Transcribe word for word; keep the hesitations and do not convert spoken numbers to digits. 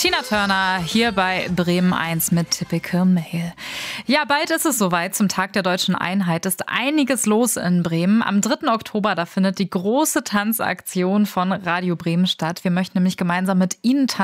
Tina Turner hier bei Bremen eins mit Typical Male. Ja, bald ist es soweit. Zum Tag der Deutschen Einheit ist einiges los in Bremen. Am dritten Oktober, da findet die große Tanzaktion von Radio Bremen statt. Wir möchten nämlich gemeinsam mit Ihnen tanzen.